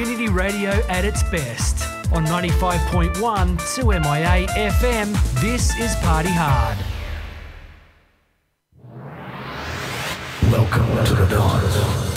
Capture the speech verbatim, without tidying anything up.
community radio at its best. On ninety-five point one two M I A F M, this is Party Hard. Welcome to the dance.